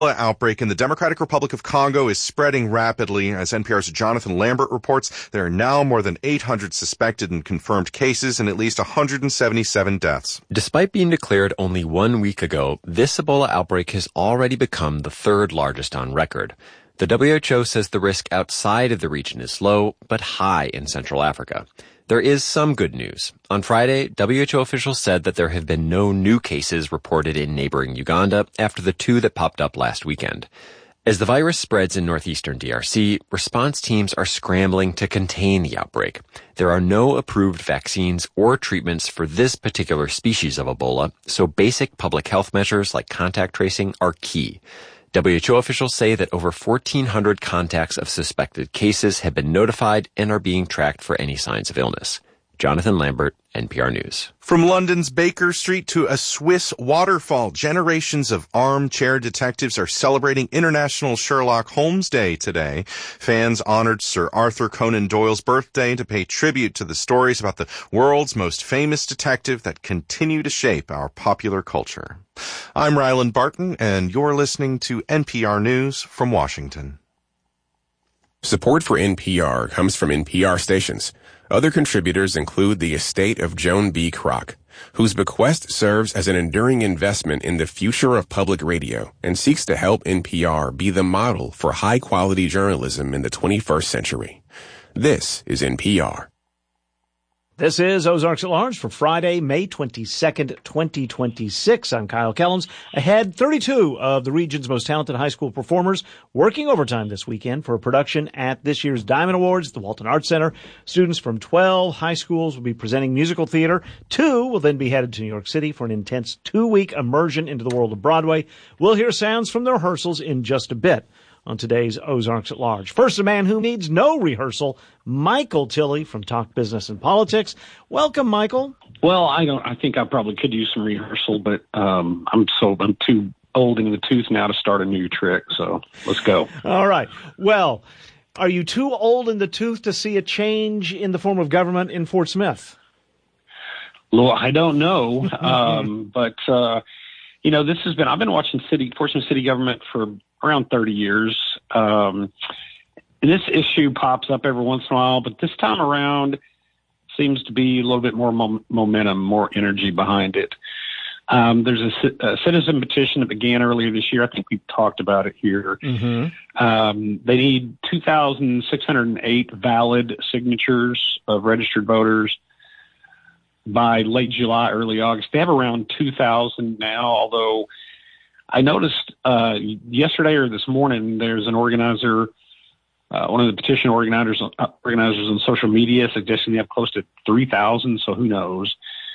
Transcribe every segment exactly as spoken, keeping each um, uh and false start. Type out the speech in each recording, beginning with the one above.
outbreak in the Democratic Republic of Congo is spreading rapidly. As N P R's Jonathan Lambert reports, there are now more than eight hundred suspected and confirmed cases and at least one hundred seventy-seven deaths. Despite being declared only one week ago, this Ebola outbreak has already become the third largest on record. The W H O says the risk outside of the region is low, but high in Central Africa. There is some good news. On Friday, W H O officials said that there have been no new cases reported in neighboring Uganda after the two that popped up last weekend. As the virus spreads in northeastern D R C, response teams are scrambling to contain the outbreak. There are no approved vaccines or treatments for this particular species of Ebola, so basic public health measures like contact tracing are key. W H O officials say that over fourteen hundred contacts of suspected cases have been notified and are being tracked for any signs of illness. Jonathan Lambert, N P R News. From London's Baker Street to a Swiss waterfall, generations of armchair detectives are celebrating International Sherlock Holmes Day today. Fans honored Sir Arthur Conan Doyle's birthday to pay tribute to the stories about the world's most famous detective that continue to shape our popular culture. I'm Ryland Barton, and you're listening to N P R News from Washington. Support for N P R comes from N P R stations. Other contributors include the estate of Joan B. Kroc, whose bequest serves as an enduring investment in the future of public radio and seeks to help N P R be the model for high-quality journalism in the twenty-first century. This is N P R. This is Ozarks at Large for Friday, May twenty-second, twenty twenty-six. I'm Kyle Kellums. Ahead, thirty-two of the region's most talented high school performers working overtime this weekend for a production at this year's Diamond Awards at the Walton Arts Center. Students from twelve high schools will be presenting musical theater. Two will then be headed to New York City for an intense two-week immersion into the world of Broadway. We'll hear sounds from the rehearsals in just a bit on today's Ozarks at Large. First, a man who needs no rehearsal, Michael Tilley from Talk Business and Politics. Welcome, Michael. Well, I don't. I think I probably could use some rehearsal, but um, I'm so I'm too old in the tooth now to start a new trick. So let's go. All right. Well, are you too old in the tooth to see a change in the form of government in Fort Smith? Well, I don't know, um, but uh, you know, this has been. I've been watching city Fort Smith city government for around thirty years. Um, this issue pops up every once in a while, but this time around seems to be a little bit more mom- momentum, more energy behind it. Um, there's a, a citizen petition that began earlier this year. I think we talked about it here. Mm-hmm. Um, they need two thousand six hundred eight valid signatures of registered voters by late July, early August. They have around two thousand now, although I noticed uh, yesterday or this morning there's an organizer, uh, one of the petition organizers, uh, organizers on social media suggesting they have close to three thousand, so who knows.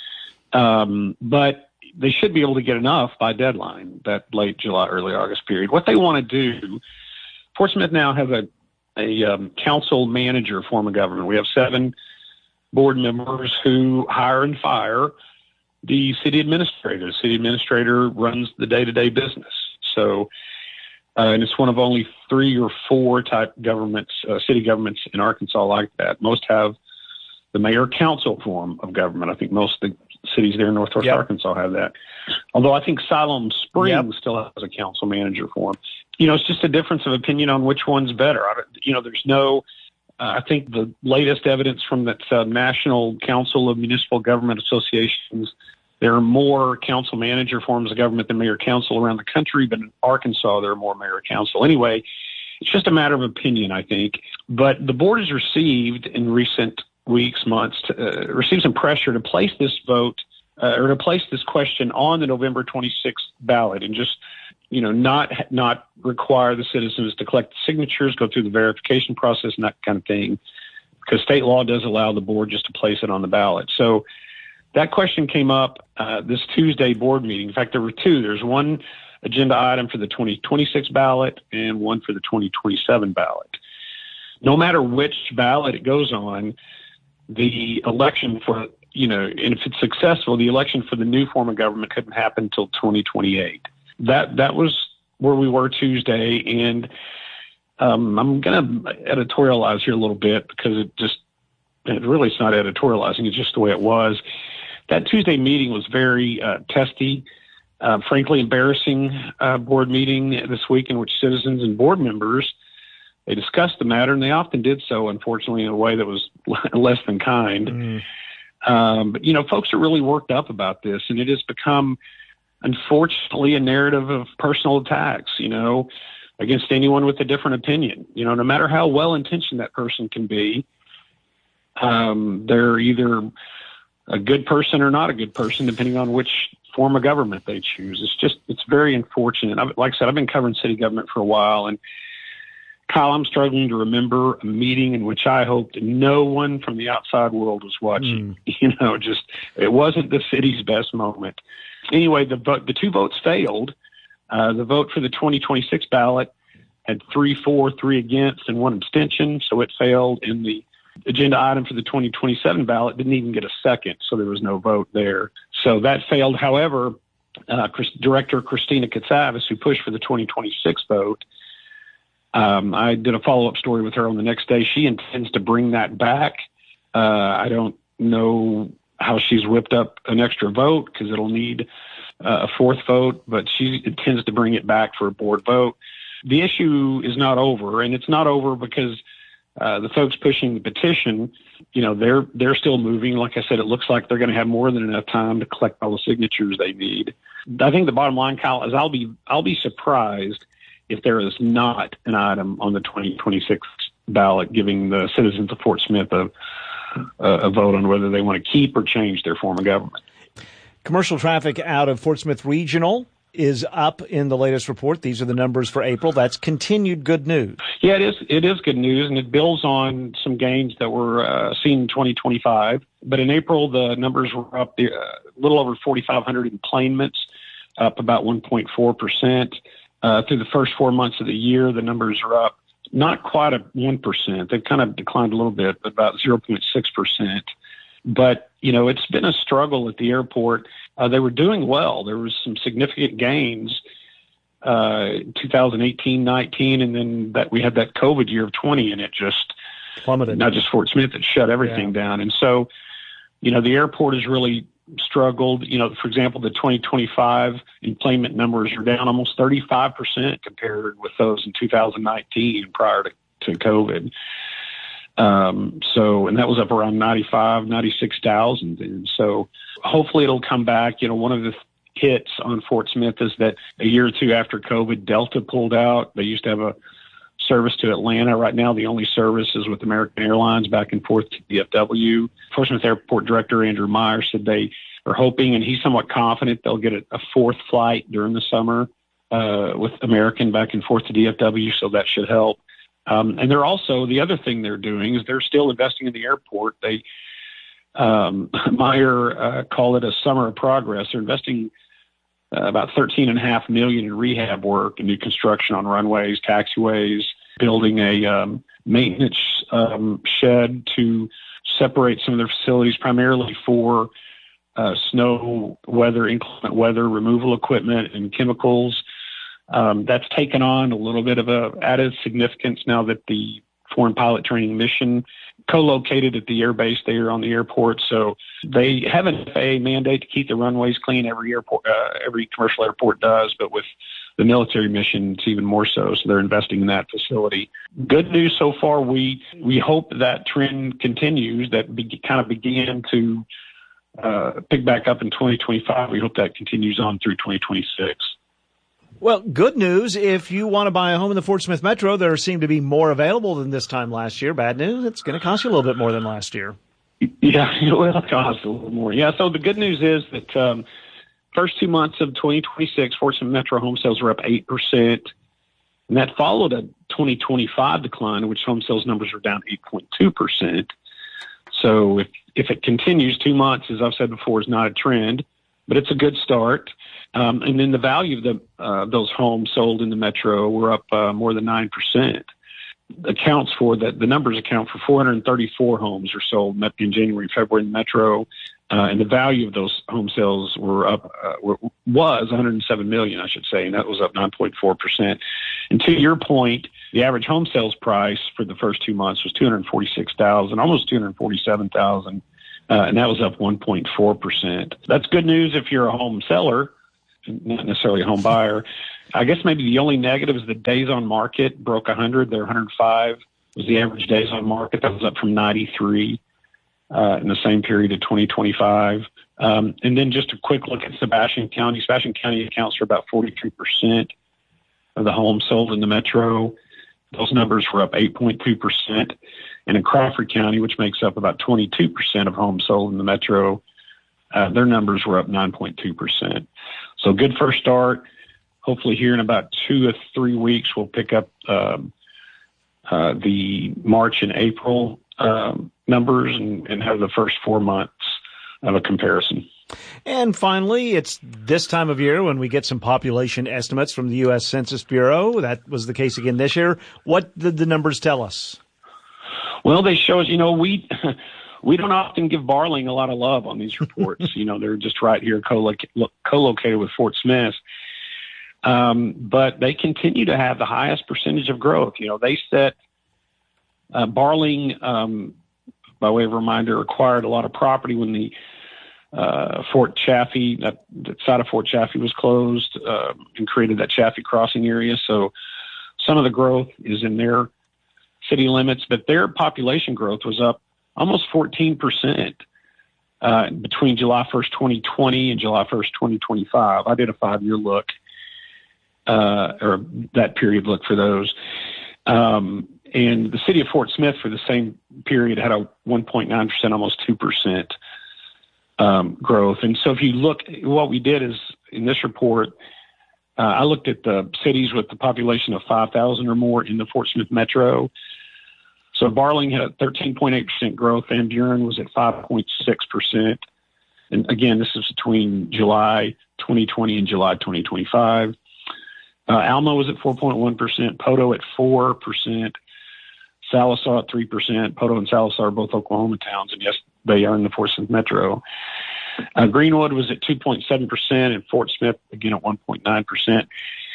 Um, but they should be able to get enough by deadline, that late July, early August period. What they want to do, Fort Smith now has a, a um, council manager form of government. We have seven board members who hire and fire the city administrator. The city administrator runs the day-to-day business. So, uh, and it's one of only three or four type governments, uh, city governments in Arkansas like that. Most have the mayor-council form of government. I think most of the cities there in northwest yep. Arkansas have that. Although I think Siloam Springs yep. still has a council manager form. You know, it's just a difference of opinion on which one's better. I don't, you know, there's no, uh, I think the latest evidence from that uh, National Council of Municipal Government Associations, there are more council manager forms of government than mayor council around the country, but in Arkansas, there are more mayor council. Anyway, it's just a matter of opinion, I think. But the board has received in recent weeks, months, to, uh, received some pressure to place this vote uh, or to place this question on the November twenty-sixth ballot and just, you know, not not require the citizens to collect signatures, go through the verification process and that kind of thing, because state law does allow the board just to place it on the ballot. So that question came up uh, this Tuesday board meeting. In fact, there were two. There's one agenda item for the twenty twenty-six ballot and one for the twenty twenty-seven ballot. No matter which ballot it goes on, the election for, you know, and if it's successful, the election for the new form of government couldn't happen until twenty twenty-eight. That that was where we were Tuesday, and um, I'm going to editorialize here a little bit because it just, it really it's not editorializing, it's just the way it was. That Tuesday meeting was very uh, testy uh, frankly embarrassing uh, board meeting this week in which citizens and board members, they discussed the matter, and they often did so, unfortunately, in a way that was less than kind. Mm. Um, but, you know, folks are really worked up about this, and it has become, unfortunately, a narrative of personal attacks, you know, against anyone with a different opinion. You know, no matter how well-intentioned that person can be, um, they're either a good person or not a good person, depending on which form of government they choose. It's just, it's very unfortunate. I've, like I said, I've been covering city government for a while, and Kyle, I'm struggling to remember a meeting in which I hoped no one from the outside world was watching. Mm. You know, just, it wasn't the city's best moment. Anyway, the vote, the two votes failed. Uh, the vote for the twenty twenty-six ballot had three for, three against, and one abstention, so it failed. In the agenda item for the twenty twenty-seven ballot didn't even get a second, so there was no vote there. So that failed. However, uh, Chris, Director Christina Katsavas, who pushed for the twenty twenty-six vote, um, I did a follow-up story with her on the next day. She intends to bring that back. Uh, I don't know how she's whipped up an extra vote because it'll need uh, a fourth vote, but she intends to bring it back for a board vote. The issue is not over, and it's not over because uh, the folks pushing the petition, you know, they're they're still moving. Like I said, it looks like they're going to have more than enough time to collect all the signatures they need. I think the bottom line, Kyle, is I'll be I'll be surprised if there is not an item on the twenty twenty-six ballot giving the citizens of Fort Smith a, a, a vote on whether they want to keep or change their form of government. Commercial traffic out of Fort Smith Regional is up in the latest report. These are the numbers for April. That's continued good news. Yeah, it is. It is good news, and it builds on some gains that were uh, seen in twenty twenty-five. But in April, the numbers were up uh, a little over forty-five hundred enplanements, up about one point four percent. Uh, through the first four months of the year, the numbers are up not quite a one percent. They've kind of declined a little bit, but about zero point six percent. But, you know, it's been a struggle at the airport. Uh, they were doing well. There was some significant gains, uh, two eighteen nineteen, and then that we had that COVID year of twenty, and it just plummeted. Not just Fort Smith, it shut everything yeah. down. And so, you know, the airport has really struggled. You know, for example, the twenty twenty-five enplanement numbers are down almost thirty-five percent compared with those in two thousand nineteen prior to, to COVID. Um, so, and that was up around ninety-five, ninety-six thousand. And so hopefully it'll come back. You know, one of the hits on Fort Smith is that a year or two after COVID, Delta pulled out. They used to have a service to Atlanta. Right now, the only service is with American Airlines back and forth to D F W. Fort Smith Airport Director Andrew Meyer said they are hoping, and he's somewhat confident, they'll get a, a fourth flight during the summer uh, with American back and forth to D F W, so that should help. Um, and they're also, the other thing they're doing is they're still investing in the airport. They, um, Meyer uh, called it a summer of progress. They're investing uh, about thirteen and a half million in rehab work and new construction on runways, taxiways, building a um, maintenance um, shed to separate some of their facilities, primarily for uh, snow, weather, inclement weather, removal equipment, and chemicals. Um, that's taken on a little bit of a added significance now that the Foreign Pilot Training Mission co-located at the air base there on the airport. So they have an F A A mandate to keep the runways clean. Every airport, uh, every commercial airport does, but with the military mission, it's even more so. So they're investing in that facility. Good news so far. We we hope that trend continues. That be, kind of began to uh, pick back up in twenty twenty-five. We hope that continues on through twenty twenty-six. Well, good news. If you want to buy a home in the Fort Smith Metro, there seem to be more available than this time last year. Bad news, it's going to cost you a little bit more than last year. Yeah, it'll cost a little more. Yeah, so the good news is that um, first two months of twenty twenty-six, Fort Smith Metro home sales were up eight percent. And that followed a twenty twenty-five decline, in which home sales numbers are down eight point two percent. So if, if it continues, two months, as I've said before, is not a trend, but it's a good start. Um, and then the value of the, uh, those homes sold in the Metro were up uh, more than nine percent. Accounts for that, the numbers account for four hundred thirty-four homes are sold in January and February in the Metro. Uh, and the value of those home sales were up, uh, were, was one hundred seven million dollars, I should say, and that was up nine point four percent. And to your point, the average home sales price for the first two months was two hundred forty-six thousand dollars, almost two hundred forty-seven thousand dollars, uh, and that was up one point four percent. That's good news if you're a home seller not necessarily a home buyer. I guess maybe the only negative is the days on market broke one hundred. They're one hundred five was the average days on market. That was up from ninety-three uh, in the same period of twenty twenty-five. Um, and then just a quick look at Sebastian County. Sebastian County accounts for about forty-three percent of the homes sold in the metro. Those numbers were up eight point two percent. And in Crawford County, which makes up about twenty-two percent of homes sold in the metro, uh, their numbers were up nine point two percent. So good first start. Hopefully here in about two or three weeks, we'll pick up um, uh, the March and April um, numbers and, and have the first four months of a comparison. And finally, it's this time of year when we get some population estimates from the U S Census Bureau. That was the case again this year. What did the numbers tell us? Well, they show us, you know, we we don't often give Barling a lot of love on these reports. You know, they're just right here co-loc- co-located with Fort Smith. Um, but they continue to have the highest percentage of growth. You know, they set uh, Barling, um, by way of reminder, acquired a lot of property when the uh, Fort Chaffee, that, that side of Fort Chaffee was closed uh, and created that Chaffee crossing area. So some of the growth is in their city limits, but their population growth was up almost fourteen percent uh, between July first, twenty twenty and July first, twenty twenty-five. I did a five-year look. Uh, or that period look for those. Um, and the city of Fort Smith for the same period had a one point nine percent, almost two percent um, growth. And so if you look, what we did is in this report, uh, I looked at the cities with the population of five thousand or more in the Fort Smith metro. So Barling had a thirteen point eight percent growth. Van Buren was at five point six percent. And again, this is between July twenty twenty and July twenty twenty-five. Uh, Alma was at four point one percent, Poto at four percent, Sallisaw at three percent. Poto and Sallisaw are both Oklahoma towns, and yes, they are in the Fort Smith metro. Uh, Greenwood was at two point seven percent, and Fort Smith, again, at one point nine percent.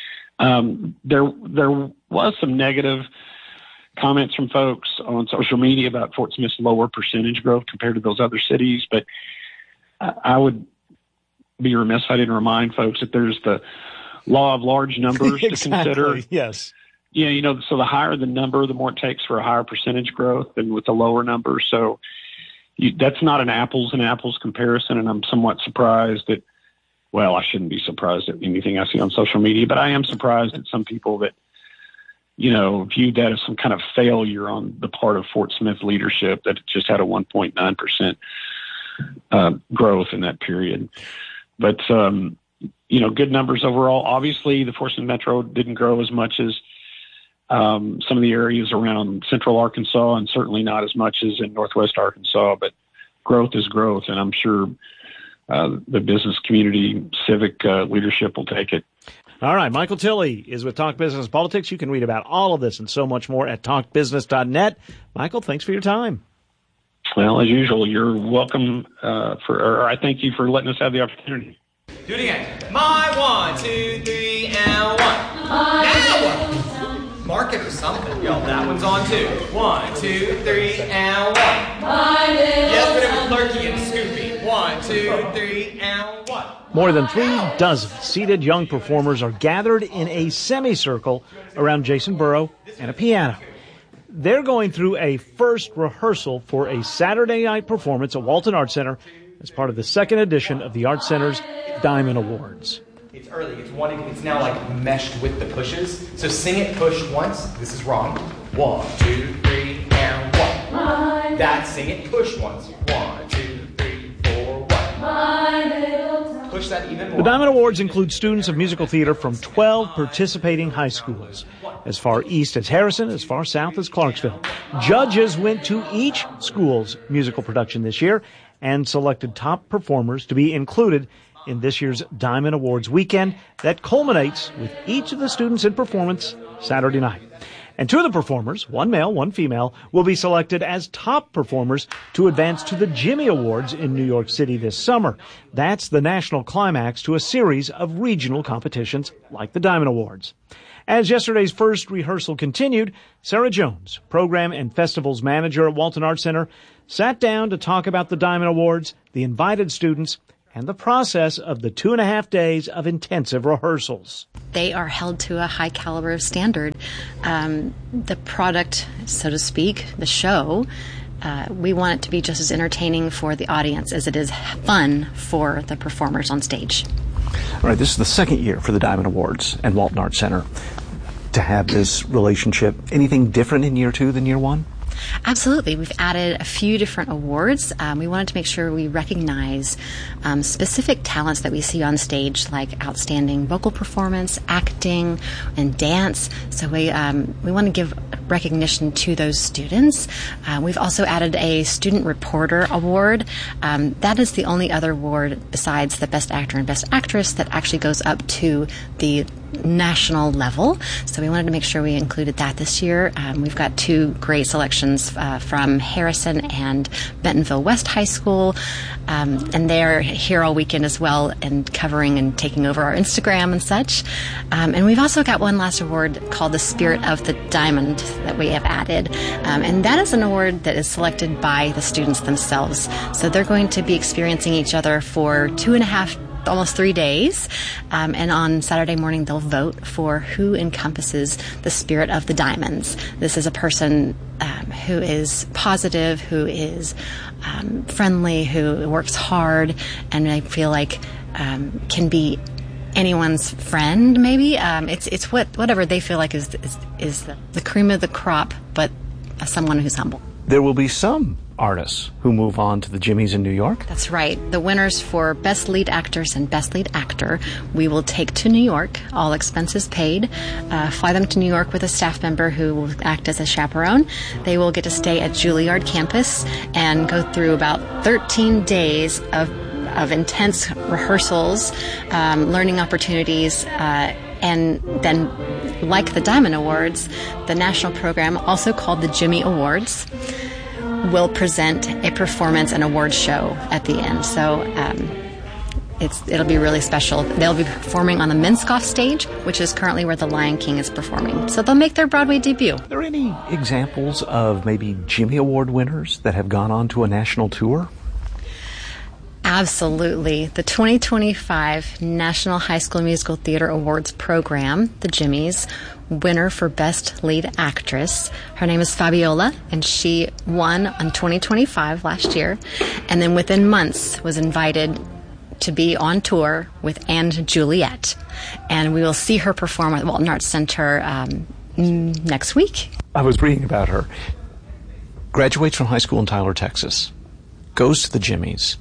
Um, there, there was some negative comments from folks on social media about Fort Smith's lower percentage growth compared to those other cities, but I, I would be remiss if I didn't remind folks that there's the law of large numbers exactly, to consider. Yes. Yeah, you know, so the higher the number, the more it takes for a higher percentage growth than with a lower number. So you, that's not an apples and apples comparison, and I'm somewhat surprised that, well, I shouldn't be surprised at anything I see on social media, but I am surprised at some people that, you know, viewed that as some kind of failure on the part of Fort Smith leadership, that it just had a one point nine percent uh, growth in that period. But, um, you know, good numbers overall. Obviously, the Fort Smith Metro didn't grow as much as um, some of the areas around central Arkansas, and certainly not as much as in northwest Arkansas, but growth is growth, and I'm sure uh, the business community, civic uh, leadership will take it. All right, Michael Tilley is with Talk Business Politics. You can read about all of this and so much more at talk business dot net. Michael, thanks for your time. Well, as usual, you're welcome uh, for, or I thank you for letting us have the opportunity. Do it again. My one, two, three, and one. Now one. Mark it or something. Yo, that one's on two. One, two, three, and one. Yes, but it was Lurky and Scoopy. One, two, three, and one. More than three dozen seated young performers are gathered in a semicircle around Jason Burrow and a piano. They're going through a first rehearsal for a Saturday night performance at Walton Arts Center as part of the second edition of the Arts Center's Diamond Awards. It's early. It's one. It's now like meshed with the pushes. So sing it push once. This is wrong. One, two, three, and one. That sing it push once. One, two, three, four, one. Push that even more. The Diamond Awards include students of musical theater from twelve participating high schools, as far east as Harrison, as far south as Clarksville. Judges went to each school's musical production this year and selected top performers to be included in this year's Diamond Awards weekend that culminates with each of the students in performance Saturday night. And two of the performers, one male, one female, will be selected as top performers to advance to the Jimmy Awards in New York City this summer. That's the national climax to a series of regional competitions like the Diamond Awards. As yesterday's first rehearsal continued, Sarah Jones, program and festivals manager at Walton Arts Center, sat down to talk about the Diamond Awards, the invited students, and the process of the two and a half days of intensive rehearsals. They are held to a high caliber of standard. Um, the product, so to speak, the show, uh, we want it to be just as entertaining for the audience as it is fun for the performers on stage. All right, this is the second year for the Diamond Awards and Walton Arts Center. To have this relationship, anything different in year two than year one? Absolutely. We've added a few different awards. Um, we wanted to make sure we recognize um, specific talents that we see on stage, like outstanding vocal performance, acting, and dance. So we um, we want to give recognition to those students. Uh, we've also added a Student Reporter Award. Um, that is the only other award besides the Best Actor and Best Actress that actually goes up to the national level. So we wanted to make sure we included that this year. Um, we've got two great selections uh, from Harrison and Bentonville West High School, um, and they're here all weekend as well and covering and taking over our Instagram and such. Um, and we've also got one last award called the Spirit of the Diamond that we have added, um, and that is an award that is selected by the students themselves. So they're going to be experiencing each other for two and a half almost three days, um, and on Saturday morning they'll vote for who encompasses the spirit of the diamonds. This is a person um, who is positive, who is um, friendly, who works hard, and I feel like um, can be anyone's friend. Maybe um, it's it's what whatever they feel like is is, is the, the cream of the crop, but uh, someone who's humble. There will be some artists who move on to the Jimmys in New York. That's right. The winners for Best Lead Actress and Best Lead Actor, we will take to New York, all expenses paid, uh, fly them to New York with a staff member who will act as a chaperone. They will get to stay at Juilliard campus and go through about thirteen days of, of intense rehearsals, um, learning opportunities, uh, and then, like the Diamond Awards, the national program, also called the Jimmy Awards, will present a performance and awards show at the end. So um, it's it'll be really special. They'll be performing on the Minskoff stage, which is currently where the Lion King is performing. So they'll make their Broadway debut. Are there any examples of maybe Jimmy Award winners that have gone on to a national tour? Absolutely. The twenty twenty-five National High School Musical Theater Awards program, the Jimmys, winner for Best Lead Actress. Her name is Fabiola, and she won on twenty twenty-five last year, and then within months was invited to be on tour with Anne Juliet. And we will see her perform at Walton Arts Center um, next week. I was reading about her. Graduates from high school in Tyler, Texas, goes to the Jimmys,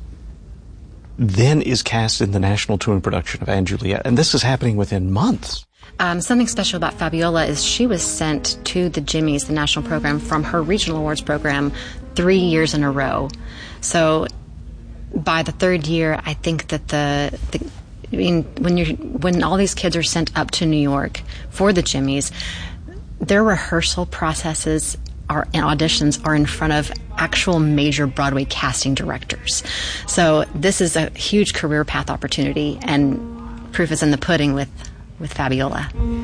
then is cast in the national touring production of Anne Juliet, and this is happening within months. Um, something special about Fabiola is she was sent to the Jimmys, the national program, from her regional awards program three years in a row. So by the third year, I think that the, the I mean, when you're when all these kids are sent up to New York for the Jimmys, their rehearsal processes are and auditions are in front of actual major Broadway casting directors. So this is a huge career path opportunity, and proof is in the pudding with, with Fabiola.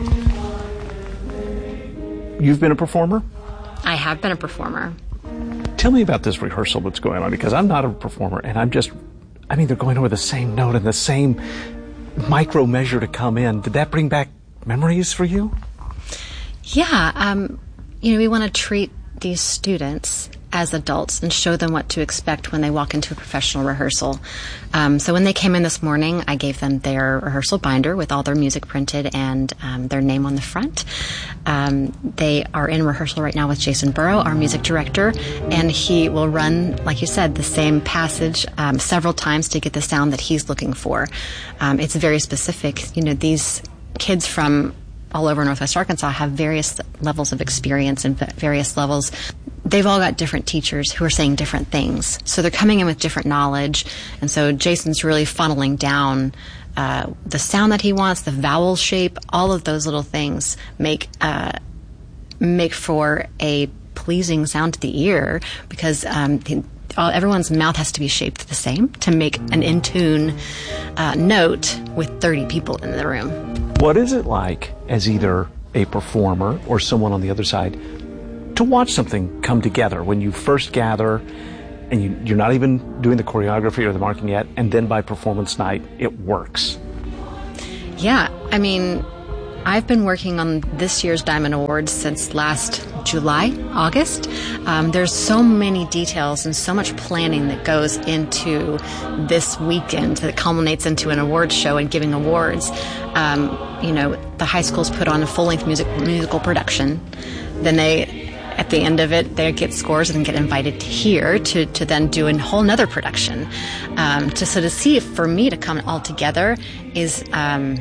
You've been a performer? I have been a performer. Tell me about this rehearsal that's going on, because I'm not a performer, and I'm just, I mean, they're going over the same note and the same micro measure to come in. Did that bring back memories for you? Yeah, um, you know, we want to treat these students as adults and show them what to expect when they walk into a professional rehearsal. Um, so when they came in this morning, I gave them their rehearsal binder with all their music printed and um, their name on the front. Um, they are in rehearsal right now with Jason Burrow, our music director, and he will run, like you said, the same passage um, several times to get the sound that he's looking for. Um, it's very specific. You know, these kids from all over Northwest Arkansas have various levels of experience and various levels. They've all got different teachers who are saying different things. So they're coming in with different knowledge. And so Jason's really funneling down uh, the sound that he wants, the vowel shape, all of those little things make uh, make for a pleasing sound to the ear, because um, the, all, everyone's mouth has to be shaped the same to make an in-tune uh, note with thirty people in the room. What is it like as either a performer or someone on the other side to watch something come together when you first gather and you, you're not even doing the choreography or the marking yet, and then by performance night, it works. Yeah, I mean, I've been working on this year's Diamond Awards since last July, August. Um, there's so many details and so much planning that goes into this weekend that culminates into an awards show and giving awards. Um, you know, the high schools put on a full-length music, musical production. Then they, at the end of it, they get scores and get invited here to, to then do a whole nother production. Um, to, so to see, for me to come all together is... Um,